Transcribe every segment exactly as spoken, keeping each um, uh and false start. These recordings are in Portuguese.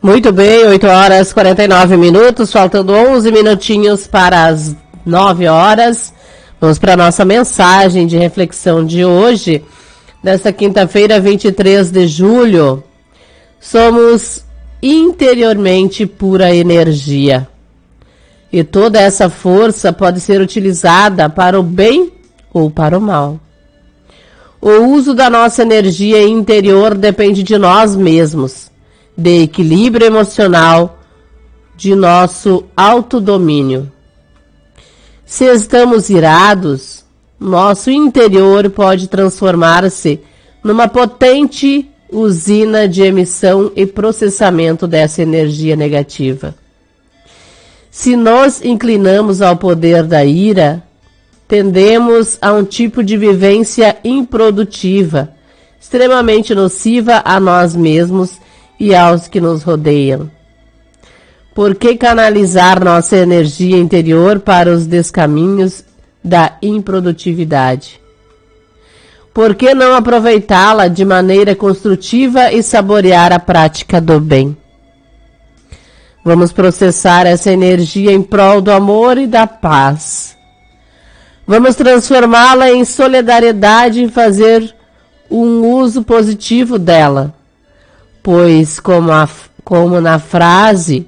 Muito bem, oito horas e quarenta e nove minutos, faltando onze minutinhos para as nove horas. Vamos para a nossa mensagem de reflexão de hoje, desta quinta-feira, vinte e três de julho. Somos interiormente pura energia. E toda essa força pode ser utilizada para o bem ou para o mal. O uso da nossa energia interior depende de nós mesmos, de equilíbrio emocional, de nosso autodomínio. Se estamos irados, nosso interior pode transformar-se numa potente usina de emissão e processamento dessa energia negativa. Se nos inclinamos ao poder da ira, tendemos a um tipo de vivência improdutiva, extremamente nociva a nós mesmos e aos que nos rodeiam. Por que canalizar nossa energia interior para os descaminhos da improdutividade? Por que não aproveitá-la de maneira construtiva e saborear a prática do bem? Vamos processar essa energia em prol do amor e da paz. Vamos transformá-la em solidariedade e fazer um uso positivo dela. Pois, como, a, como na frase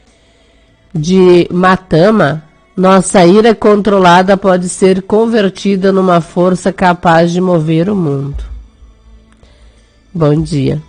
de Matama, nossa ira controlada pode ser convertida numa força capaz de mover o mundo. Bom dia.